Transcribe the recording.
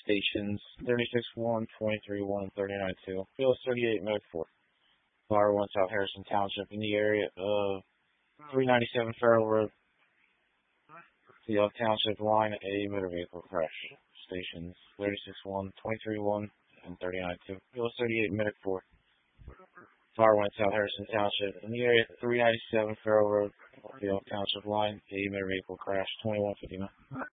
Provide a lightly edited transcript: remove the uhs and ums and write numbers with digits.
stations 36-1, 23-1, and 39-2. Field 38, Med 4. Fire 1 South Harrison Township in the area of 397 Farrell Road. Field Township line, a motor vehicle crash. Stations 36-1, 23-1, and 39-2. Field 38, Med 4. Fire 1 South Harrison Township in the area of 397 Farrell Road. Field Township line, a motor vehicle crash. 2159.